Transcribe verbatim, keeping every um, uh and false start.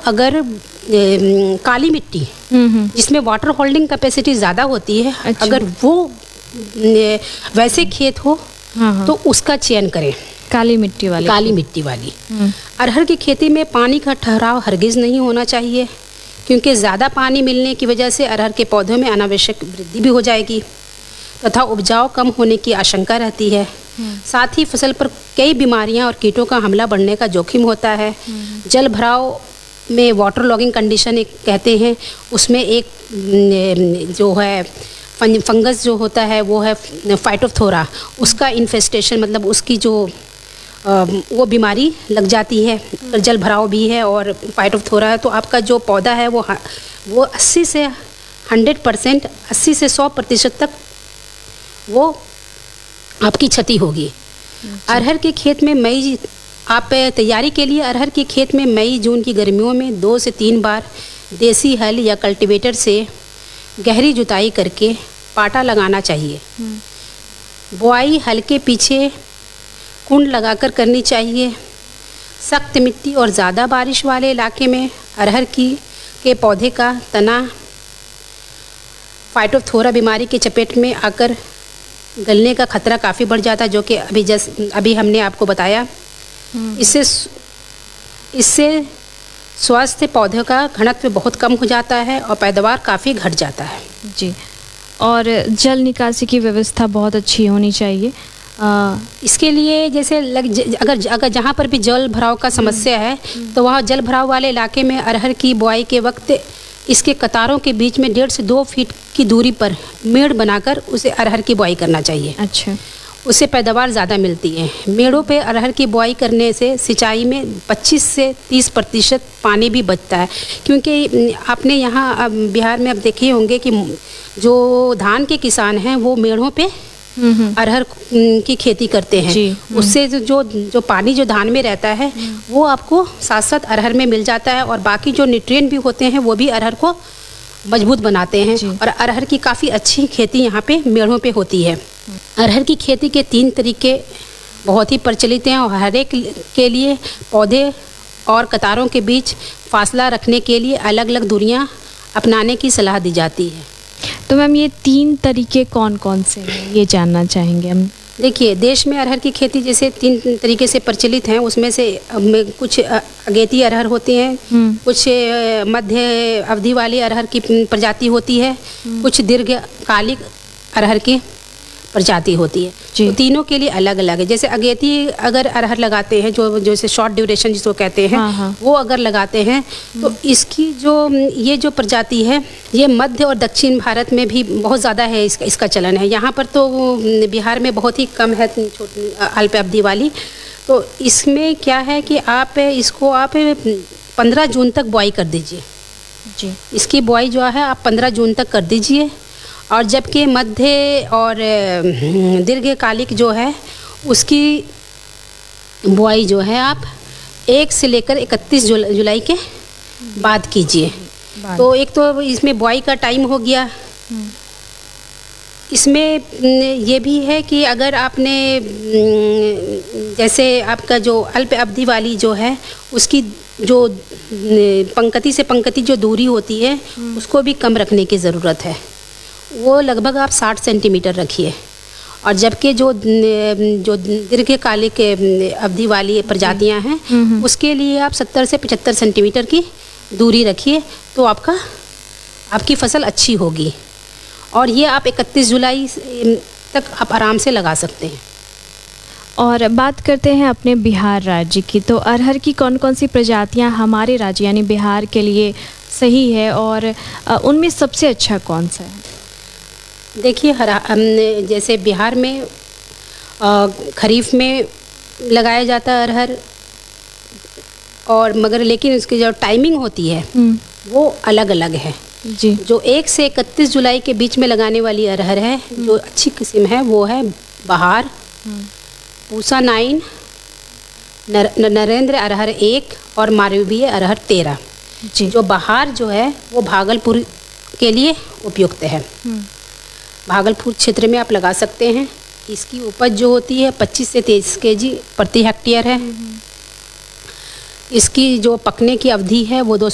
अगर ए, काली मिट्टी जिसमें वाटर होल्डिंग कैपेसिटी ज़्यादा होती है, अच्छा। अगर वो ए, वैसे खेत हो हाँ। तो उसका चयन करें, काली मिट्टी वाली काली मिट्टी वाली। अरहर की खेती में पानी का ठहराव हरगिज़ नहीं होना चाहिए, क्योंकि ज़्यादा पानी मिलने की वजह से अरहर के पौधों में अनावश्यक वृद्धि भी हो जाएगी तथा उपजाऊ कम होने की आशंका रहती है। साथ ही फसल पर कई बीमारियां और कीटों का हमला बढ़ने का जोखिम होता है। जल भराव में वाटर लॉगिंग कंडीशन एक कहते हैं, उसमें एक जो है फंगस जो होता है वो है फाइटोप्थोरा, उसका इन्फेस्टेशन मतलब उसकी जो वो बीमारी लग जाती है। अगर जल भराव भी है और फाइटोप्थोरा है तो आपका जो पौधा है वो वो अस्सी से हंड्रेड परसेंट अस्सी से सौ प्रतिशत तक वो आपकी क्षति होगी। अरहर के खेत में मई आप तैयारी के लिए अरहर के खेत में मई जून की गर्मियों में दो से तीन बार देसी हल या कल्टीवेटर से गहरी जुताई करके पाटा लगाना चाहिए। बुआई हल के पीछे कुंड लगाकर करनी चाहिए। सख्त मिट्टी और ज़्यादा बारिश वाले इलाके में अरहर की के पौधे का तना फाइटोप्थोरा बीमारी की चपेट में आकर गलने का खतरा काफ़ी बढ़ जाता है, जो कि अभी जस अभी हमने आपको बताया। इससे इससे स्वास्थ्य पौधों का घनत्व बहुत कम हो जाता है और पैदावार काफ़ी घट जाता है। जी, और जल निकासी की व्यवस्था बहुत अच्छी होनी चाहिए। आ, इसके लिए जैसे लग ज, अगर अगर जहाँ पर भी जल भराव का समस्या है तो वहाँ जल भराव वाले इलाके में अरहर की बुआई के वक्त इसके कतारों के बीच में डेढ़ से दो फीट की दूरी पर मेड़ बनाकर उसे अरहर की बुआई करना चाहिए। अच्छा, उससे पैदावार ज़्यादा मिलती है। मेड़ों पे अरहर की बुआई करने से सिंचाई में पच्चीस से तीस प्रतिशत पानी भी बचता है, क्योंकि आपने यहाँ बिहार में अब देखे होंगे कि जो धान के किसान हैं वो मेड़ों पे अरहर की खेती करते हैं। उससे जो जो पानी जो धान में रहता है वो आपको साथ साथ अरहर में मिल जाता है और बाकी जो न्यूट्रिएंट भी होते हैं वो भी अरहर को मजबूत बनाते हैं। और अरहर की काफ़ी अच्छी खेती यहाँ पे मेड़ों पे होती है। अरहर की खेती के तीन तरीके बहुत ही प्रचलित हैं और हर एक के लिए पौधे और कतारों के बीच फासला रखने के लिए अलग अलग दूरियाँ अपनाने की सलाह दी जाती है। तो मैम ये तीन तरीके कौन कौन से हैं, ये जानना चाहेंगे हम। देखिए, देश में अरहर की खेती जैसे तीन तरीके से प्रचलित हैं, उसमें से कुछ अगेती अरहर होते हैं, कुछ मध्य अवधि वाली अरहर की प्रजाति होती है, कुछ दीर्घकालिक अरहर की प्रजाति होती है। तो तीनों के लिए अलग अलग है। जैसे अगेती अगर अरहर लगाते हैं, जो जैसे शॉर्ट ड्यूरेशन जिसको कहते हैं, हाँ हाँ। वो अगर लगाते हैं तो इसकी जो ये जो प्रजाति है ये मध्य और दक्षिण भारत में भी बहुत ज़्यादा है, इसका इसका चलन है। यहाँ पर तो बिहार में बहुत ही कम है छोटी अल्प अवधि वाली। तो इसमें क्या है कि आप इसको आप पंद्रह जून तक बुआई कर दीजिए जी। इसकी बुआई जो है आप पंद्रह जून तक कर दीजिए। और जबकि मध्य और दीर्घकालिक जो है उसकी बुआई जो है आप एक से लेकर इकतीस जुलाई के बाद कीजिए। तो एक तो इसमें बुआई का टाइम हो गया। इसमें ये भी है कि अगर आपने जैसे आपका जो अल्प अवधि वाली जो है उसकी जो पंक्ति से पंक्ति जो दूरी होती है उसको भी कम रखने की ज़रूरत है। वो लगभग आप साठ सेंटीमीटर रखिए। और जबकि जो जो दीर्घकालिक अवधि वाली प्रजातियां हैं उसके लिए आप सत्तर से पचहत्तर सेंटीमीटर की दूरी रखिए, तो आपका आपकी फसल अच्छी होगी। और ये आप इकतीस जुलाई तक आप आराम से लगा सकते हैं। और बात करते हैं अपने बिहार राज्य की, तो अरहर की कौन कौन सी प्रजातियां हमारे राज्य यानी बिहार के लिए सही है और उनमें सबसे अच्छा कौन सा है? देखिए, हरा जैसे बिहार में खरीफ में लगाया जाता है अरहर, और मगर लेकिन उसकी जो टाइमिंग होती है वो अलग अलग है जी। जो एक से इकतीस जुलाई के बीच में लगाने वाली अरहर है जो अच्छी किस्म है वो है बहार, पूसा नाइन, नर, नरेंद्र अरहर एक और मालवीय अरहर तेरह। जो बहार जो है वो भागलपुर के लिए उपयुक्त है। भागलपुर क्षेत्र में आप लगा सकते हैं। इसकी उपज जो होती है पच्चीस से तेईस केजी प्रति हेक्टेयर है। इसकी जो पकने की अवधि है वो दो